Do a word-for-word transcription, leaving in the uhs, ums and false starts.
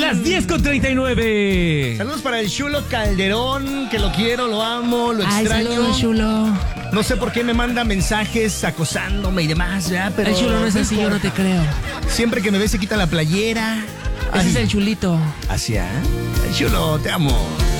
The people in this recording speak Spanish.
las diez con treinta y nueve. Saludos para el Chulo Calderón, que lo quiero, lo amo, lo Ay, extraño. saludos, Chulo. No sé por qué me manda mensajes acosándome y demás, ¿verdad? Pero el Chulo no es así, yo no te creo. Siempre que me ve se quita la playera. Ese Ay. es el Chulito. Así, ¿eh? El Chulo, te amo.